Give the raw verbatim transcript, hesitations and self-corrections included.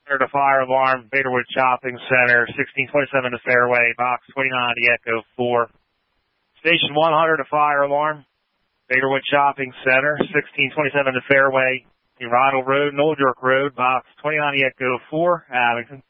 To fire alarm, Vaderwood Shopping Center, sixteen twenty-seven to fairway, box twenty-nine, the Echo four. Station one hundred to fire alarm, Vaderwood Shopping Center, sixteen twenty-seven to fairway, Ronald Road, Old York Road, box twenty-nine, the Echo four, Abington.